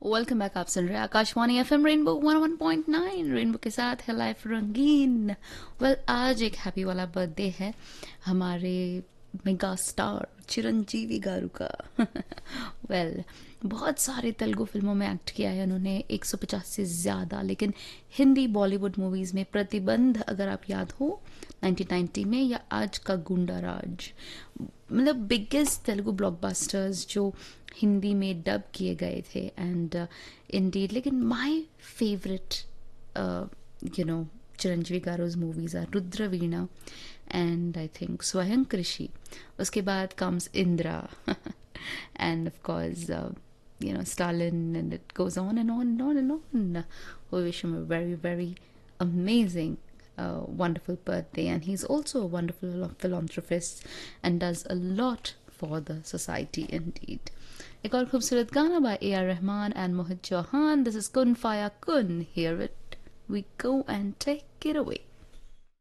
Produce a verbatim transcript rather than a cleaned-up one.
Welcome back. आप सुन रहे हैं Akashvani FM rainbow one point nine. Rainbow के साथ है लाइफ रंगीन। वेल well, आज एक हैप्पी वाला बर्थडे है हमारे मेगा स्टार चिरंजीवी गारू का। वेल well, बहुत सारे तेलुगु फिल्मों में एक्ट किया है उन्होंने, एक सौ पचास से ज़्यादा। लेकिन हिंदी बॉलीवुड मूवीज़ में प्रतिबंध अगर आप याद हो नाइनटीन नाइंटी में, या आज का गुंडा राज, मतलब बिगेस्ट तेलुगु ब्लॉकबस्टर्स जो हिंदी में डब किए गए थे। एंड इंडीड लेकिन my favourite you know Chiranjeevi गारूज movies are Rudraveena and I think स्वयं कृषि। उसके बाद comes Indira end of course you know Stalin, and it goes on and on and on and on. We wish him a very very amazing uh, wonderful birthday, and he's also a wonderful philanthropist and does a lot for the society indeed. एक और खूबसूरत गाना by A R Rahman and Mohit Chauhan. This is Kun Faya Kun. Hear it we go and take it away.